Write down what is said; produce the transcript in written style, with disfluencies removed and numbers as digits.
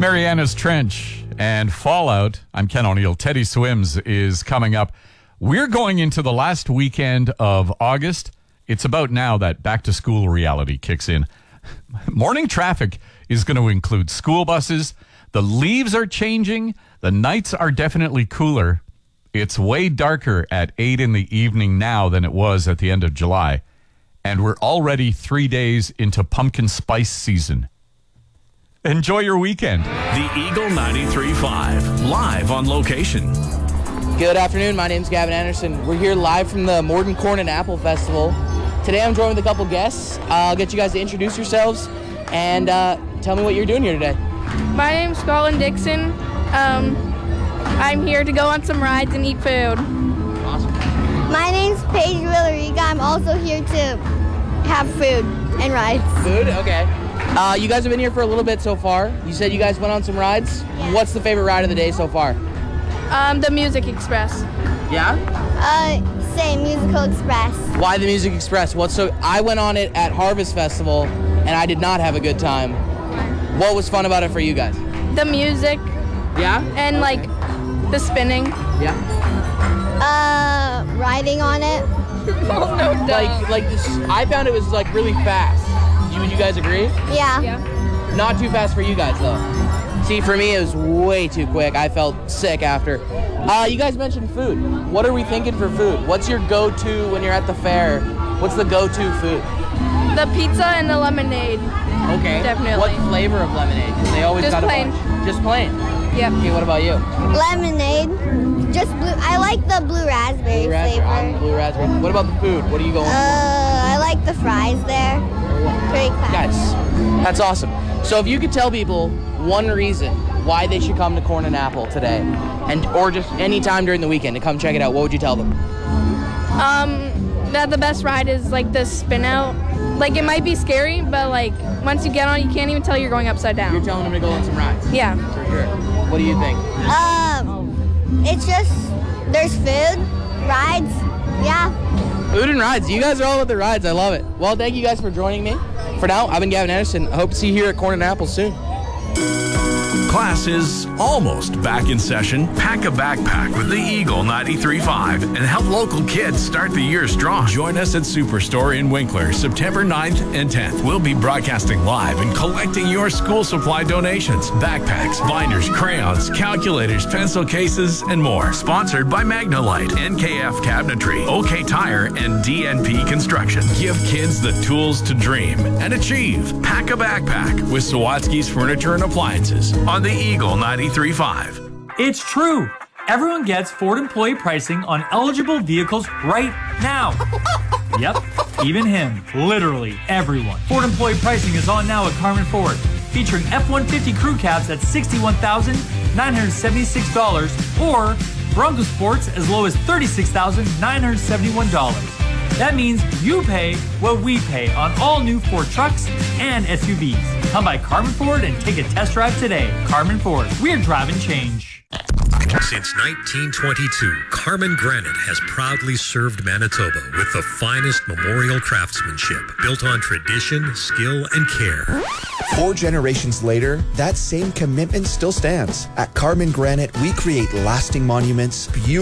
Mariana's Trench and Fallout. I'm Ken O'Neill. Teddy Swims is coming up. We're going into the last weekend of August. It's about now that back-to-school reality kicks in. Morning traffic is going to include school buses. The leaves are changing. The nights are definitely cooler. It's way darker at 8 in the evening now than it was at the end of July. And we're already 3 days into pumpkin spice season. Enjoy your weekend. The Eagle 93.5, live on location. Good afternoon. My name's Gavin Anderson. We're here live from the Morton Corn and Apple Festival. Today I'm joined with a couple guests. I'll get you guys to introduce yourselves and tell me what you're doing here today. My name's Scotland Dixon. I'm here to go on some rides and eat food. Awesome. My name's Paige Villariga. I'm also here to have food and rides. Food? Okay. You guys have been here for a little bit so far. You said you guys went on some rides. Yeah. What's the favorite ride of the day so far? The Music Express. Yeah? Same, Musical Express. Why the Music Express? I went on it at Harvest Festival, and I did not have a good time. What was fun about it for you guys? The music Yeah? and like the spinning. Yeah. Riding on it. Oh, no, Like this, I found it was like really fast. Would you guys agree? Yeah. Yeah. Not too fast for you guys though. See, for me it was way too quick. I felt sick after. You guys mentioned food. What are we thinking for food? What's your go-to when you're at the fair? What's the go-to food? The pizza and the lemonade. Okay. Definitely. What flavor of lemonade? 'Cause they always Just got a plain. bunch. Just plain. Yep. Okay, what about you? Lemonade. Just blue. I like the blue raspberry Blue raspberry. I'm flavor. blue raspberry. What about the food? What are you going for? I like the fries there. Pretty classic. Nice. That's awesome. So if you could tell people one reason why they should come to Corn and Apple today, or just any time during the weekend to come check it out, what would you tell them? That the best ride is like the spin out. Like it might be scary, but like once you get on, you can't even tell you're going upside You're down. telling them to go on some rides. Yeah. For sure. What do you think? It's just, there's food, rides, yeah. Food and rides. You guys are all with the rides. I love it. Well, thank you guys for joining me. For now, I've been Gavin Anderson. I hope to see you here at Corn and Apple soon. Class is almost back in session. Pack a backpack with the Eagle 93.5 and help local kids start the year strong. Join us at Superstore in Winkler, September 9th and 10th. We'll be broadcasting live and collecting your school supply donations. Backpacks, binders, crayons, calculators, pencil cases, and more. Sponsored by Magnalite, NKF Cabinetry, OK Tire, and DNP Construction. Give kids the tools to dream and achieve. Pack a backpack with Sawatsky's Furniture and Appliances on the Eagle 93.5. It's true. Everyone gets Ford employee pricing on eligible vehicles right now. Yep, even him. Literally everyone. Ford employee pricing is on now at Carmen Ford, featuring F-150 crew cabs at $61,976 or Bronco Sports as low as $36,971. That means you pay what we pay on all new Ford trucks and SUVs. Come by Carmen Ford and take a test drive today. Carmen Ford, we're driving change. Since 1922, Carmen Granite has proudly served Manitoba with the finest memorial craftsmanship built on tradition, skill, and care. 4 generations later, that same commitment still stands. At Carmen Granite, we create lasting monuments, beautiful